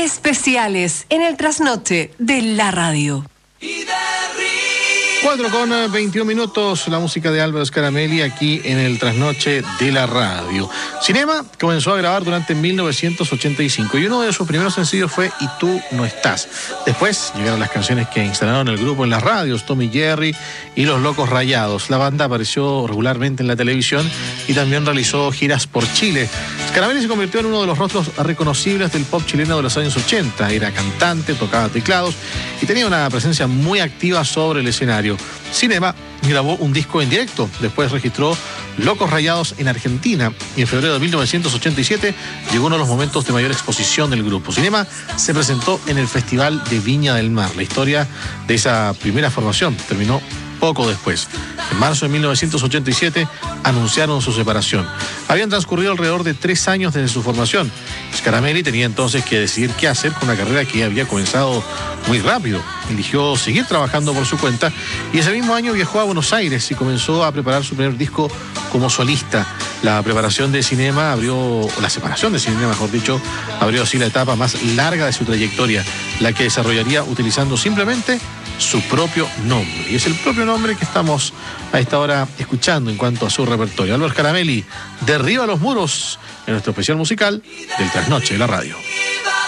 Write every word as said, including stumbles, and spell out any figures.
especiales en el trasnoche de la radio. cuatro con veintiún minutos, la música de Álvaro Scaramelli aquí en el trasnoche de la radio. Cinema comenzó a grabar durante mil novecientos ochenta y cinco y uno de sus primeros sencillos fue Y tú no estás. Después llegaron las canciones que instalaron el grupo en las radios, Tom y Jerry y Los Locos Rayados. La banda apareció regularmente en la televisión y también realizó giras por Chile. Scaramelli se convirtió en uno de los rostros reconocibles del pop chileno de los años ochenta. Era cantante, tocaba teclados y tenía una presencia muy activa sobre el escenario. Cinema grabó un disco en directo, después registró Locos Rayados en Argentina y en febrero de mil novecientos ochenta y siete llegó uno de los momentos de mayor exposición del grupo. Cinema se presentó en el Festival de Viña del Mar. La historia de esa primera formación terminó poco después. En marzo de mil novecientos ochenta y siete anunciaron su separación. Habían transcurrido alrededor de tres años desde su formación. Scaramelli tenía entonces que decidir qué hacer con una carrera que había comenzado muy rápido. Eligió seguir trabajando por su cuenta y ese mismo año viajó a Buenos Aires y comenzó a preparar su primer disco como solista. La preparación de Cinema abrió, o la separación de Cinema, mejor dicho, abrió así la etapa más larga de su trayectoria, la que desarrollaría utilizando simplemente su propio nombre. Y es el propio nombre que estamos a esta hora escuchando en cuanto a su repertorio. Álvaro Scaramelli, Derriba los muros, en nuestro especial musical del Trasnoche de la Radio.